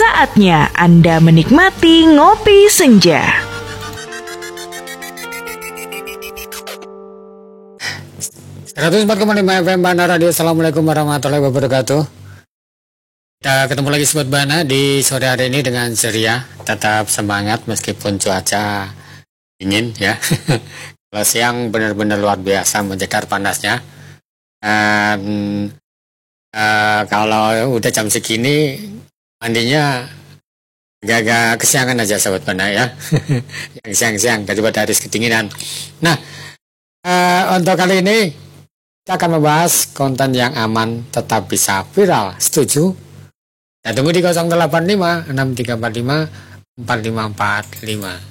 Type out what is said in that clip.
Saatnya Anda menikmati Ngopi Senja. Seratus 104,5 FM Bana Radio. Assalamualaikum warahmatullahi wabarakatuh. Kita ketemu lagi Sobat Bana di sore hari ini dengan ceria. Tetap semangat meskipun cuaca dingin ya. Kalau siang benar-benar luar biasa menjedar panasnya. Dan kalau udah jam segini mandinya agak kesiangan aja Sobat Bana ya. Yang siang-siang daripada harus kedinginan. Nah, untuk kali ini kita akan membahas konten yang aman tetap bisa viral. Setuju? Saya tunggu di 085 6345 4545.